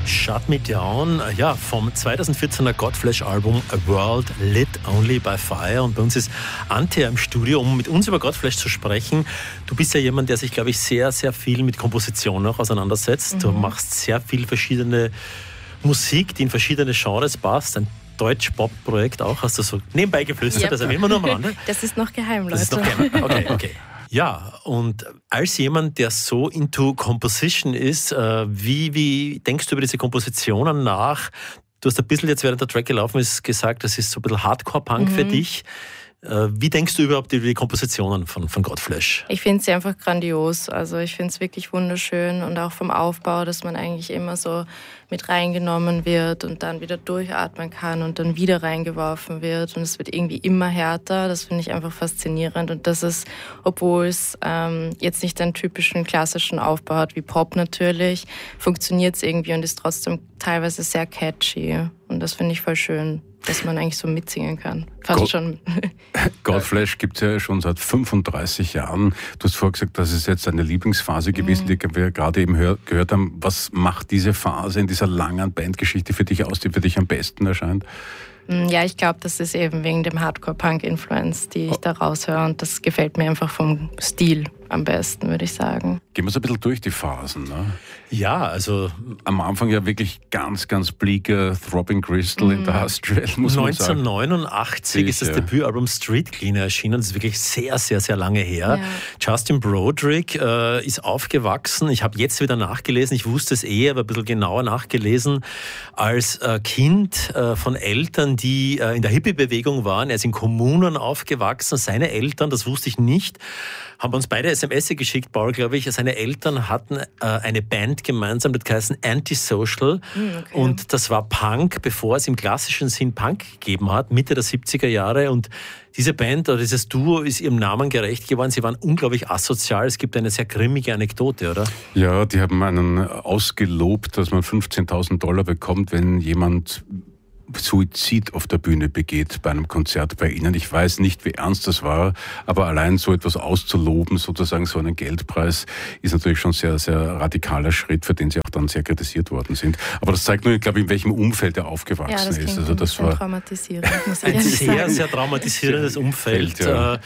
Shut Me Down, ja, vom 2014er Godflesh-Album A World Lit Only by Fire. Und bei uns ist Ante im Studio, um mit uns über Godflesh zu sprechen. Du bist ja jemand, der sich, glaube ich, sehr, sehr viel mit Komposition auch auseinandersetzt. Du machst sehr viel verschiedene Musik, die in verschiedene Genres passt. Ein Deutsch-Pop-Projekt auch, hast du so nebenbei geflüstert, Yep. also immer nur am Rande. Das ist noch geheim, Leute. Das ist noch geheim. Okay. Ja, und als jemand, der so into Composition ist, wie denkst du über diese Kompositionen nach? Du hast ein bisschen jetzt, während der Track gelaufen ist, gesagt, das ist so ein bisschen Hardcore-Punk für dich. Wie denkst du überhaupt über die Kompositionen von Godflesh? Ich finde sie einfach grandios. Also ich finde es wirklich wunderschön und auch vom Aufbau, dass man eigentlich immer so mit reingenommen wird und dann wieder durchatmen kann und dann wieder reingeworfen wird und es wird irgendwie immer härter. Das finde ich einfach faszinierend und das ist, obwohl es jetzt nicht einen typischen klassischen Aufbau hat wie Pop natürlich, funktioniert es irgendwie und ist trotzdem teilweise sehr catchy und das finde ich voll schön, dass man eigentlich so mitsingen kann. Fast schon. Godflesh gibt es ja schon seit 35 Jahren. Du hast vorher gesagt, das ist jetzt eine Lieblingsphase gewesen, die wir gerade eben gehört haben. Was macht diese Phase in dieser langen Bandgeschichte für dich aus, die für dich am besten erscheint? Ja, ich glaube, das ist eben wegen dem Hardcore-Punk-Influence, die ich da raushöre. Und das gefällt mir einfach vom Stil am besten, würde ich sagen. Gehen wir so ein bisschen durch die Phasen. Ne? Ja, also am Anfang ja wirklich ganz, ganz bleaker Throbbing Crystal Industrial, muss man sagen. 1989 ist das Debütalbum Street Cleaner erschienen. Das ist wirklich sehr, sehr, sehr lange her. Ja. Justin Broderick ist aufgewachsen. Ich habe jetzt wieder nachgelesen. Ich wusste es aber ein bisschen genauer nachgelesen. Als Kind von Eltern, die in der Hippie-Bewegung waren. Er ist in Kommunen aufgewachsen. Seine Eltern, das wusste ich nicht, haben uns beide SMS geschickt, Paul, glaube ich. Seine Eltern hatten eine Band gemeinsam, das heißt Antisocial. Okay. Und das war Punk, bevor es im klassischen Sinn Punk gegeben hat, Mitte der 70er Jahre. Und diese Band oder dieses Duo ist ihrem Namen gerecht geworden. Sie waren unglaublich asozial. Es gibt eine sehr grimmige Anekdote, oder? Ja, die haben einen ausgelobt, dass man $15.000 bekommt, wenn jemand Suizid auf der Bühne begeht bei einem Konzert bei Ihnen. Ich weiß nicht, wie ernst das war, aber allein so etwas auszuloben, sozusagen so einen Geldpreis, ist natürlich schon sehr, sehr radikaler Schritt, für den Sie auch dann sehr kritisiert worden sind. Aber das zeigt nur, glaube ich, in welchem Umfeld er aufgewachsen ist. Also das war traumatisierend, muss ich ein sagen. Sehr, sehr traumatisierendes Umfeld.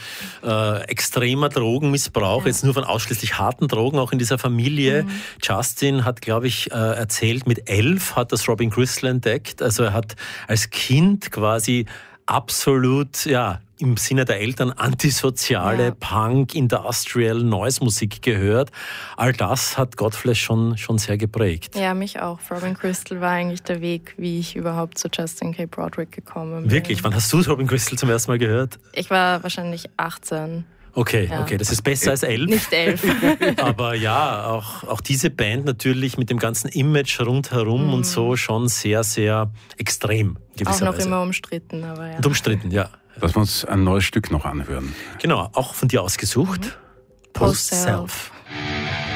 Extremer Drogenmissbrauch, jetzt nur von ausschließlich harten Drogen, auch in dieser Familie. Justin hat, glaube ich, erzählt, mit 11 hat das Throbbing Crystal entdeckt. Also er hat als Kind quasi absolut, im Sinne der Eltern antisoziale Punk, Industrial, Noise-Musik gehört. All das hat Godflesh schon sehr geprägt. Ja, mich auch. Throbbing Crystal war eigentlich der Weg, wie ich überhaupt zu Justin K. Broderick gekommen bin. Wirklich? Wann hast du Throbbing Crystal zum ersten Mal gehört? Ich war wahrscheinlich 18. Okay, das ist besser als 11. Nicht 11. Aber ja, auch diese Band natürlich mit dem ganzen Image rundherum und so schon sehr, sehr extrem. Auch noch immer umstritten. Aber ja. Und umstritten, ja. Lass uns ein neues Stück noch anhören. Genau, auch von dir ausgesucht. Post Self.